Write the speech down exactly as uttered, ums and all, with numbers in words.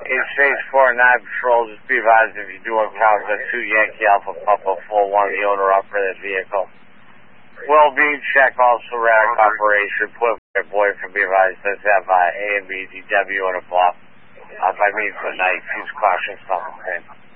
eight six four nine Patrol, just be advised if you do encounter two Yankee Alpha Papa four one, the owner operated vehicle. Well-being check, also radar operation, put my boyfriend, be advised, does have uh, A and B D W on a block. Uh, by means of the night, use caution, something.